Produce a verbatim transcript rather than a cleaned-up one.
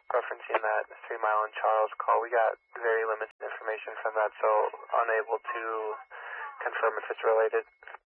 referencing that Three Mile and Charles call. We got very limited information from that, so unable to confirm if it's related.